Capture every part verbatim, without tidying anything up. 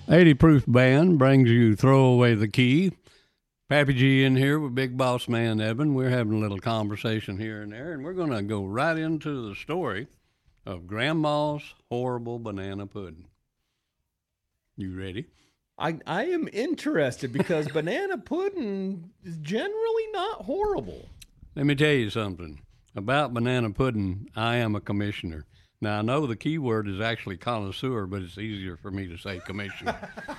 eighty Proof Band brings you Throw Away the Key. Pappy G in here with Big Boss Man Evan. We're having a little conversation here and there, and we're going to go right into the story of Grandma's horrible banana pudding. You ready? I, I am interested because banana pudding is generally not horrible. Let me tell you something about banana pudding. I am a commissioner. Now, I know the key word is actually connoisseur, but it's easier for me to say commissioner.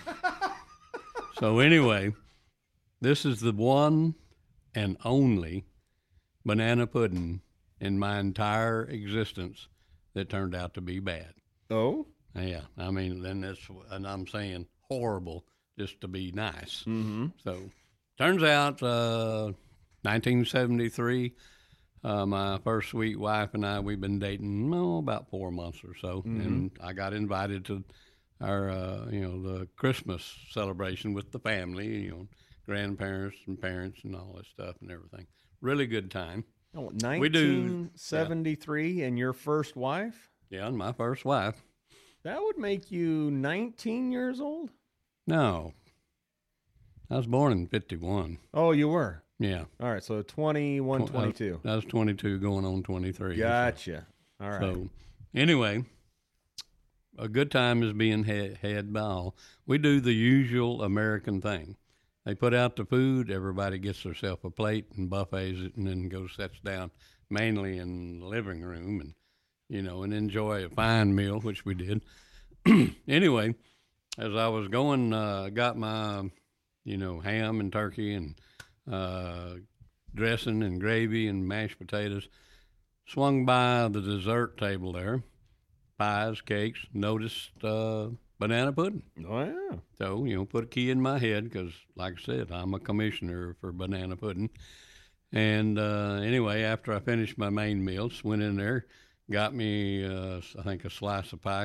So anyway, this is the one and only banana pudding in my entire existence that turned out to be bad. Oh? Yeah, I mean, then that's, and I'm saying horrible just to be nice. Mm-hmm. So, turns out, uh, nineteen seventy-three, uh, my first sweet wife and I, we've been dating, oh, about four months or so. Mm-hmm. And I got invited to our, uh, you know, the Christmas celebration with the family, you know, grandparents and parents and all that stuff and everything. Really good time. Oh, nineteen seventy-three yeah. And your first wife? Yeah, my first wife. That would make you nineteen years old? No. I was born in fifty-one. Oh, you were? Yeah. All right, so twenty-one, twenty-two. I was, I was twenty-two going on twenty-three. Gotcha. So. All right. So, anyway, a good time is being had, had by all. We do the usual American thing. They put out the food, everybody gets themselves a plate and buffets it, and then goes sits down mainly in the living room and, you know, and enjoy a fine meal, which we did. Anyway, as I was going, uh, got my, you know, ham and turkey and uh, dressing and gravy and mashed potatoes, swung by the dessert table there, pies, cakes, noticed uh, banana pudding. Oh, yeah. So, you know, put a key in my head because, like I said, I'm a commissioner for banana pudding. And uh, anyway, after I finished my main meals, went in there, got me, uh, I think, a slice of pie